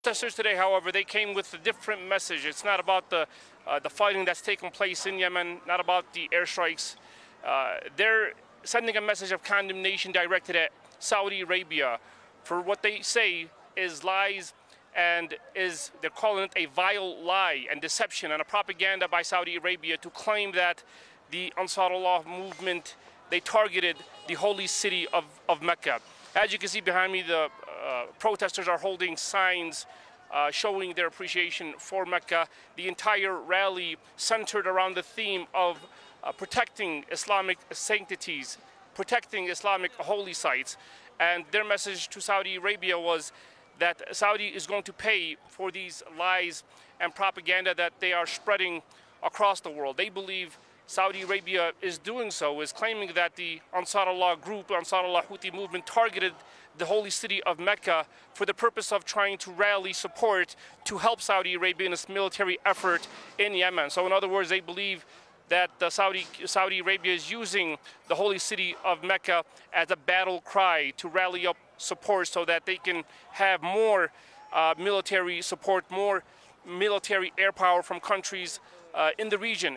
Protesters today, however, they came with a different message. It's not about the fighting that's taking place in Yemen, not about the airstrikes. They're sending a message of condemnation directed at Saudi Arabia for what they say is lies, and they're calling it a vile lie and deception and a propaganda by Saudi Arabia to claim that the Ansarullah movement, they targeted the holy city of Mecca. As you can see behind me, the protesters are holding signs showing their appreciation for Mecca. The entire rally centered around the theme of protecting Islamic sanctities, protecting Islamic holy sites. And their message to Saudi Arabia was that Saudi is going to pay for these lies and propaganda that they are spreading across the world. They believe Saudi Arabia is doing so, is claiming that the Ansarullah group, Ansarullah Houthi movement, targeted the holy city of Mecca for the purpose of trying to rally support to help Saudi Arabia in its military effort in Yemen. So in other words, they believe that Saudi Arabia is using the holy city of Mecca as a battle cry to rally up support so that they can have more military support, more military air power from countries in the region.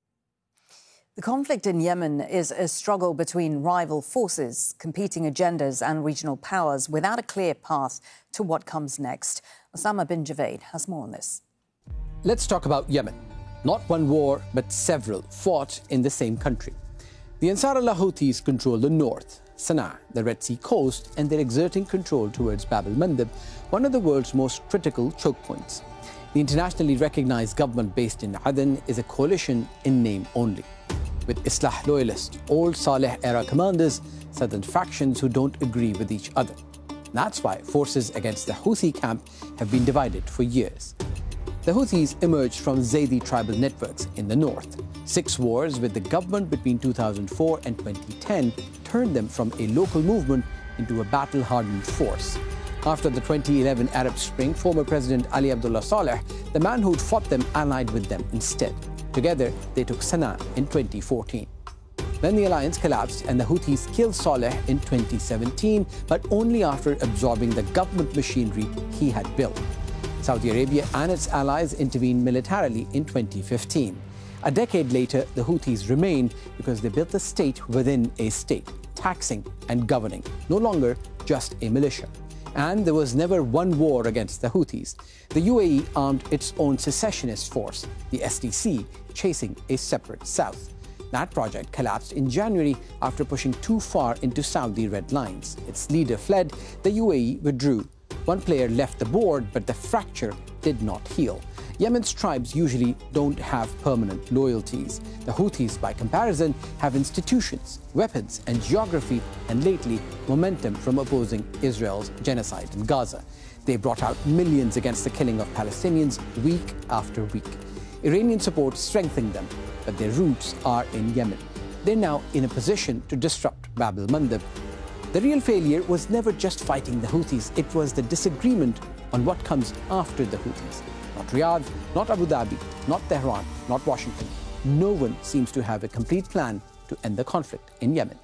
The conflict in Yemen is a struggle between rival forces, competing agendas and regional powers without a clear path to what comes next. Osama bin Javed has more on this. Let's talk about Yemen. Not one war, but several fought in the same country. The Ansarullah Houthis control the north, Sana'a, the Red Sea coast, and they're exerting control towards Bab al-Mandab, one of the world's most critical choke points. The internationally recognized government based in Aden is a coalition in name only, with Islah loyalists, old Saleh-era commanders, southern factions who don't agree with each other. That's why forces against the Houthi camp have been divided for years. The Houthis emerged from Zaydi tribal networks in the north. 6 wars with the government between 2004 and 2010 turned them from a local movement into a battle-hardened force. After the 2011 Arab Spring, former President Ali Abdullah Saleh, the man who'd fought them, allied with them instead. Together, they took Sana'a in 2014. Then the alliance collapsed and the Houthis killed Saleh in 2017, but only after absorbing the government machinery he had built. Saudi Arabia and its allies intervened militarily in 2015. A decade later, the Houthis remain because they built a state within a state, taxing and governing, no longer just a militia. And there was never one war against the Houthis. The UAE armed its own secessionist force, the SDC, chasing a separate South. That project collapsed in January after pushing too far into Saudi red lines. Its leader fled, the UAE withdrew. One player left the board, but the fracture did not heal. Yemen's tribes usually don't have permanent loyalties. The Houthis, by comparison, have institutions, weapons, and geography, and lately, momentum from opposing Israel's genocide in Gaza. They brought out millions against the killing of Palestinians week after week. Iranian support strengthened them, but their roots are in Yemen. They're now in a position to disrupt Bab al-Mandab. The real failure was never just fighting the Houthis, it was the disagreement on what comes after the Houthis. Not Riyadh, not Abu Dhabi, not Tehran, not Washington. No one seems to have a complete plan to end the conflict in Yemen.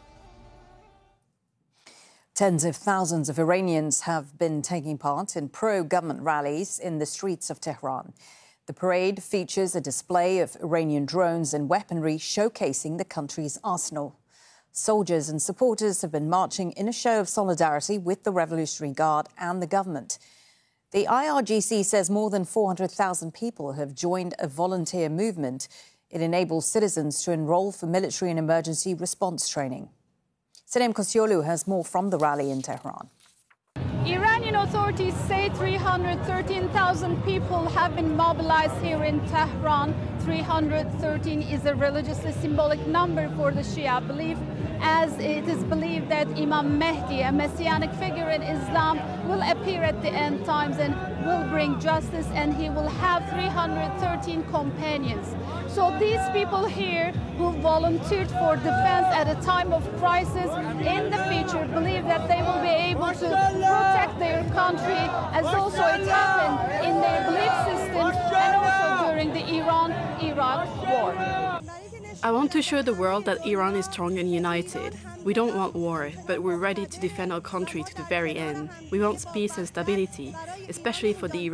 Tens of thousands of Iranians have been taking part in pro-government rallies in the streets of Tehran. The parade features a display of Iranian drones and weaponry showcasing the country's arsenal. Soldiers and supporters have been marching in a show of solidarity with the Revolutionary Guard and the government. The IRGC says more than 400,000 people have joined a volunteer movement. It enables citizens to enroll for military and emergency response training. Sanem Kosioglu has more from the rally in Tehran. Iranian authorities say 313,000 people have been mobilized here in Tehran. 313 is a religiously symbolic number for the Shia belief, as it is believed that Imam Mehdi, a messianic figure in Islam, will appear at the end times and will bring justice, and he will have 313 companions. So these people here who volunteered for defense at a time of crisis in the future believe that they will be able to protect their country, as also it happened in their belief system and also during the Iran-Iraq war. I want to show the world that Iran is strong and united. We don't want war, but we're ready to defend our country to the very end. We want peace and stability, especially for the